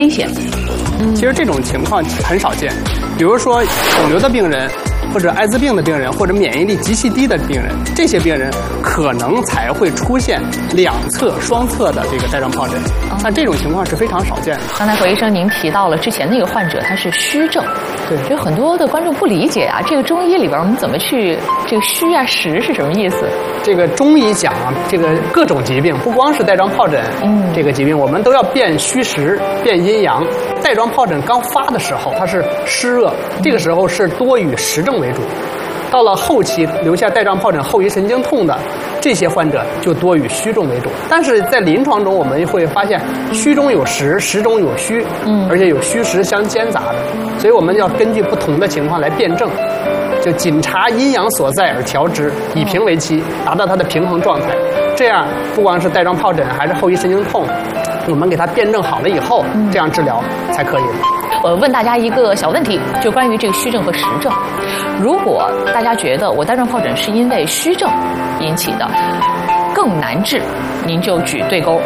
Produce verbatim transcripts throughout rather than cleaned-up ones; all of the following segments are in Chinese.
危险。 其实这种情况很少见，比如说肿瘤的病人，或者艾滋病的病人，或者免疫力极其低的病人，这些病人可能才会出现两侧、双侧的这个带状疱疹。但这种情况是非常少见的。 刚才何医生您提到了之前那个患者他是虚症， 对， 就很多的观众不理解啊，这个中医里边我们怎么去这个虚啊实是什么意思？ 这个中医讲啊，这个各种疾病，不光是带状疱疹，嗯，这个疾病我们都要辨虚实、辨阴阳。带状疱疹刚发的时候，它是湿热，这个时候是多以实症为主。到了后期留下带状疱疹后遗神经痛的这些患者就多以虚症为主。但是在临床中我们会发现虚中有实，实中有虚，嗯，而且有虚实相兼杂的，所以我们要根据不同的情况来辩证，就谨察阴阳所在而调之，以平为期，达到它的平衡状态。这样不光是带状疱疹还是后遗神经痛，我们给它辩证好了以后，这样治疗才可以。 我问大家一个小问题，就关于这个虚症和实症。如果大家觉得我带状疱疹是因为虚症引起的，更难治，您就举对勾。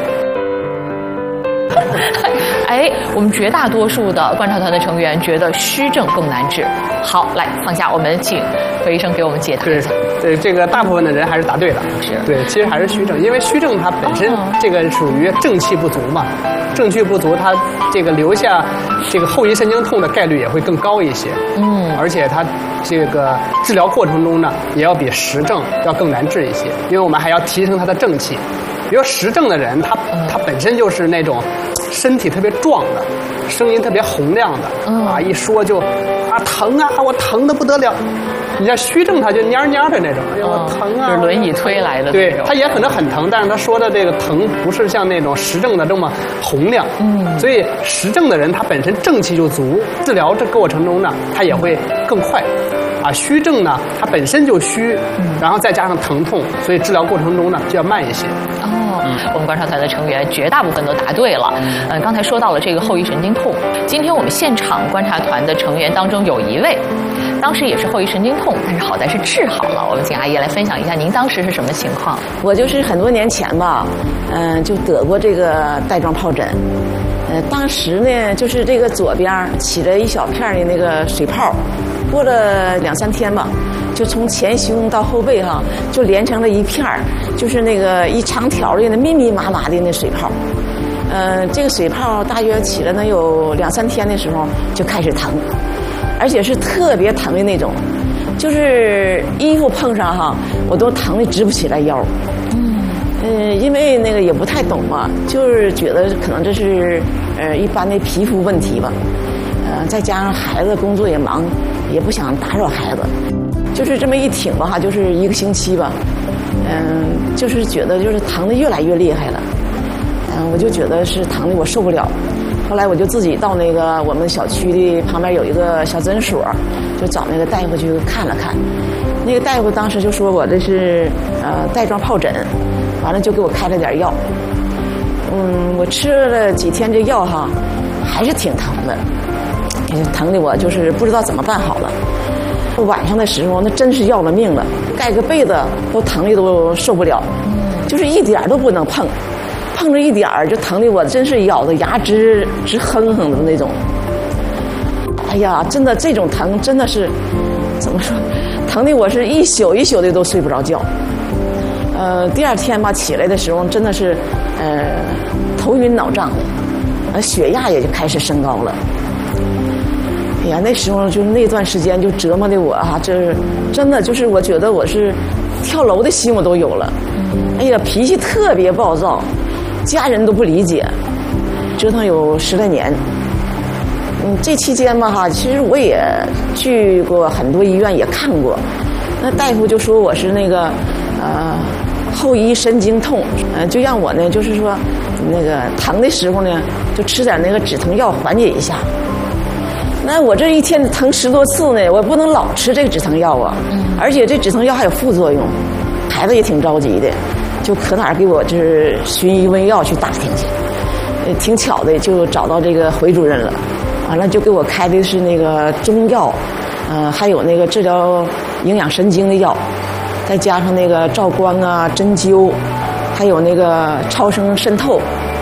哎，我们绝大多数的观察团的成员觉得虚症更难治。好，来放下，我们请何医生给我们解答一下。 对，这个大部分的人还是答对了。 是， 对，其实还是虚症，因为虚症它本身这个属于正气不足嘛，正气不足，它这个留下这个后遗神经痛的概率也会更高一些。嗯，而且它这个治疗过程中呢，也要比实症要更难治一些，因为我们还要提升它的正气。比如实症的人，他他本身就是那种身体特别壮的，声音特别洪亮的，嗯、啊，一说就啊疼啊，我疼得不得了。你像虚症，他就蔫蔫的那种，哎呦我疼啊， 就是轮椅推来的那对， 种。 他也可能很疼，但是他说的这个疼不是像那种实症的这么洪亮。嗯，所以实症的人他本身正气就足，治疗这过程中呢，他也会更快。啊，虚症呢，它本身就虚，然后再加上疼痛，所以治疗过程中呢就要慢一些。 哦，嗯、我们观察团的成员绝大部分都答对了。嗯、呃，刚才说到了这个后遗神经痛，今天我们现场观察团的成员当中有一位，当时也是后遗神经痛，但是好在是治好了。我们请阿姨来分享一下您当时是什么情况？ 我就是很多年前吧，嗯、呃，就得过这个带状疱疹。呃，当时呢，就是这个左边起了一小片的那个水泡。过了两三天吧，就从前胸到后背哈，就连成了一片儿，就是那个一长条的那密密麻麻的那水泡。呃，这个水泡大约起了能有两三天的时候就开始疼，而且是特别疼的那种，就是衣服碰上哈，我都疼得直不起来腰。嗯，呃，因为那个也不太懂嘛，就是觉得可能这是呃一般的皮肤问题吧。呃，再加上孩子工作也忙，也不想打扰孩子，就是这么一挺吧哈，就是一个星期吧，嗯，就是觉得就是疼得越来越厉害了，嗯，我就觉得是疼得我受不了。后来我就自己到那个我们小区的旁边有一个小诊所，就找那个大夫去看了看。那个大夫当时就说我这是呃带状疱疹，完了就给我开了点药。嗯，我吃了几天这药哈，还是挺疼的。疼的我就是不知道怎么办好了。晚上的时候那真是要了命了，盖个被子都疼的都受不了，就是一点都不能碰，碰着一点就疼的我真是咬的牙直直哼哼的那种。哎呀，真的这种疼真的是怎么说，疼的我是一宿一宿的都睡不着觉。呃，第二天吧起来的时候真的是呃头晕脑胀的，呃血压也就开始升高了。哎呀，那时候就那段时间就折磨的我啊，这真的就是我觉得我是跳楼的心我都有了。哎呀，脾气特别暴躁，家人都不理解，折腾有十来年。嗯，这期间吧哈，其实我也去过很多医院也看过，那大夫就说我是那个呃后遗神经痛，呃就让我呢就是说那个疼的时候呢就吃点那个止疼药缓解一下。那我这一天疼十多次呢，我不能老吃这个止疼药啊，而且这止疼药还有副作用，孩子也挺着急的，就可哪儿给我就是寻医问药去打听去，呃，挺巧的就找到这个回主任了，完了就给我开的是那个中药，呃，还有那个治疗营养神经的药，再加上那个照光啊、针灸，还有那个超声渗透，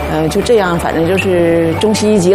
呃，就这样，反正就是中西医结